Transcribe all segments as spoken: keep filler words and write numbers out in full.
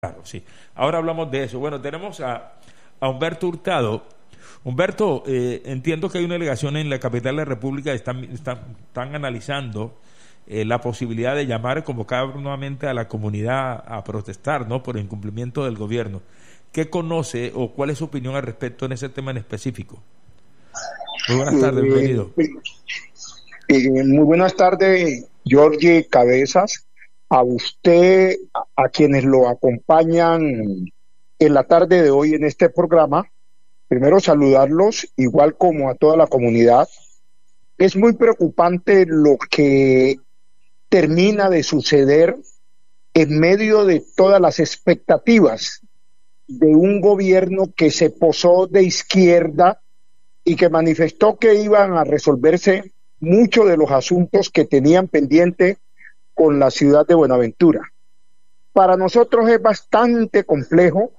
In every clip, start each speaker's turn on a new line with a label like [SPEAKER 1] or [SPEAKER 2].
[SPEAKER 1] Claro, sí. Ahora hablamos de eso. Bueno, tenemos a, a Humberto Hurtado. Humberto, eh, entiendo que hay una delegación en la capital de la República, están, están, están analizando eh, la posibilidad de llamar, convocar nuevamente a la comunidad a protestar, ¿no?, por el incumplimiento del gobierno. ¿Qué conoce o cuál es su opinión al respecto en ese tema en específico? Muy buenas tardes, bienvenido.
[SPEAKER 2] Eh, eh, muy buenas tardes, Jorge Cabezas, a usted, a, a quienes lo acompañan en la tarde de hoy en este programa. Primero saludarlos, igual como a toda la comunidad. Es muy preocupante lo que termina de suceder en medio de todas las expectativas de un gobierno que se posó de izquierda y que manifestó que iban a resolverse muchos de los asuntos que tenían pendiente con la ciudad de Buenaventura. Para nosotros es bastante complejo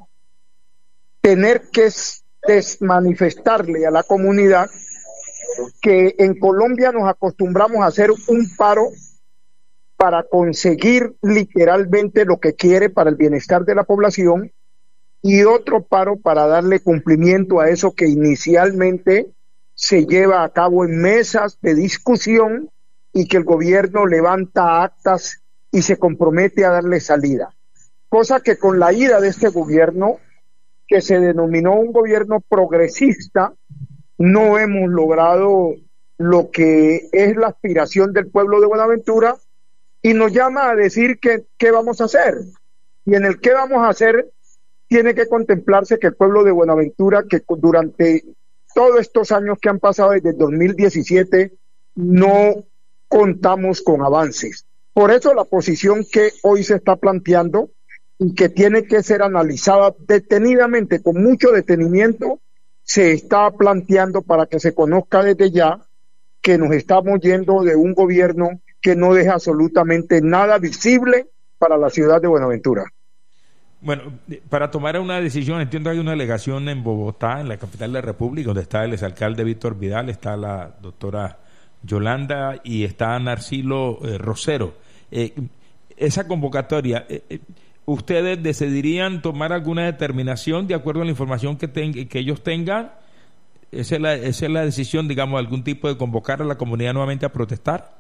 [SPEAKER 2] tener que desmanifestarle a la comunidad que en Colombia nos acostumbramos a hacer un paro para conseguir literalmente lo que quiere para el bienestar de la población y otro paro para darle cumplimiento a eso que inicialmente se lleva a cabo en mesas de discusión y que el gobierno levanta actas y se compromete a darle salida. Cosa que con la ida de este gobierno, que se denominó un gobierno progresista, no hemos logrado lo que es la aspiración del pueblo de Buenaventura y nos llama a decir que qué vamos a hacer. Y en el qué vamos a hacer tiene que contemplarse que el pueblo de Buenaventura, que durante todos estos años que han pasado desde el dos mil diecisiete, no contamos con avances. Por eso la posición que hoy se está planteando y que tiene que ser analizada detenidamente, con mucho detenimiento, se está planteando para que se conozca desde ya que nos estamos yendo de un gobierno que no deja absolutamente nada visible para la ciudad de Buenaventura.
[SPEAKER 1] Bueno, para tomar una decisión, entiendo que hay una delegación en Bogotá, en la capital de la República, donde está el exalcalde Víctor Vidal, está la doctora Yolanda y está Narcilo eh, Rosero. Eh, esa convocatoria, eh, ¿ustedes decidirían tomar alguna determinación de acuerdo a la información que, ten, que ellos tengan? ¿Esa es, la, ¿Esa es la decisión, digamos, algún tipo de convocar a la comunidad nuevamente a protestar?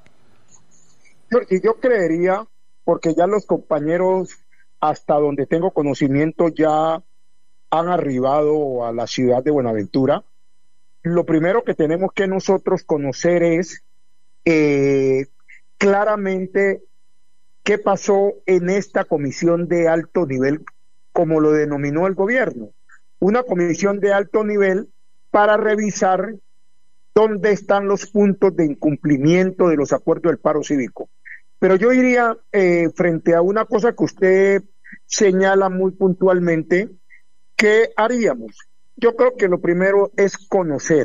[SPEAKER 2] Y yo creería, porque ya los compañeros, hasta donde tengo conocimiento, ya han arribado a la ciudad de Buenaventura. Lo primero que tenemos que nosotros conocer es eh, claramente qué pasó en esta comisión de alto nivel, como lo denominó el gobierno. Una comisión de alto nivel para revisar dónde están los puntos de incumplimiento de los acuerdos del paro cívico. Pero yo iría eh, frente a una cosa que usted señala muy puntualmente, ¿qué haríamos? Yo creo que lo primero es conocer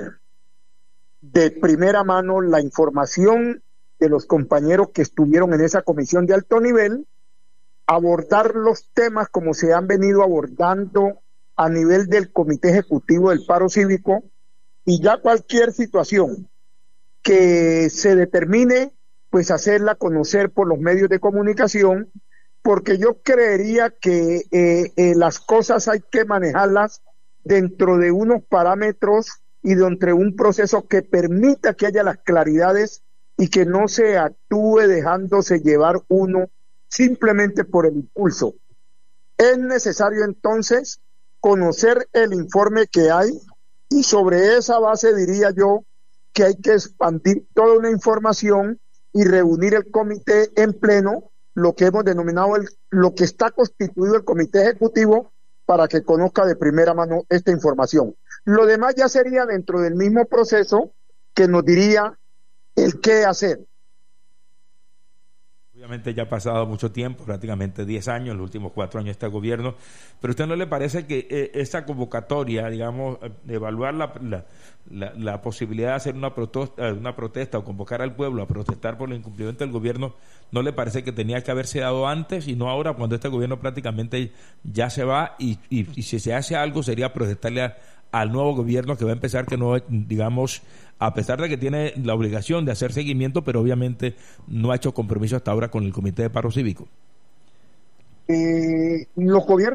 [SPEAKER 2] de primera mano la información de los compañeros que estuvieron en esa comisión de alto nivel, abordar los temas como se han venido abordando a nivel del Comité Ejecutivo del Paro Cívico, y ya cualquier situación que se determine, pues hacerla conocer por los medios de comunicación, porque yo creería que eh, eh, las cosas hay que manejarlas dentro de unos parámetros y dentro de un proceso que permita que haya las claridades y que no se actúe dejándose llevar uno simplemente por el impulso. Es necesario entonces conocer el informe que hay y sobre esa base diría yo que hay que expandir toda una información y reunir el comité en pleno, lo que hemos denominado el, lo que está constituido el comité ejecutivo, para que conozca de primera mano esta información. Lo demás ya sería dentro del mismo proceso que nos diría el qué hacer.
[SPEAKER 1] Obviamente ya ha pasado mucho tiempo, prácticamente diez años, los últimos cuatro años de este gobierno, pero ¿a usted no le parece que eh, esta convocatoria, digamos, de evaluar la, la, la, la posibilidad de hacer una protesta, una protesta o convocar al pueblo a protestar por el incumplimiento del gobierno, no le parece que tenía que haberse dado antes y no ahora, cuando este gobierno prácticamente ya se va y, y, y si se hace algo sería protestarle a, al nuevo gobierno que va a empezar, que no, digamos, a pesar de que tiene la obligación de hacer seguimiento, pero obviamente no ha hecho compromiso hasta ahora con el Comité de Paro Cívico?
[SPEAKER 2] Eh, los gobiernos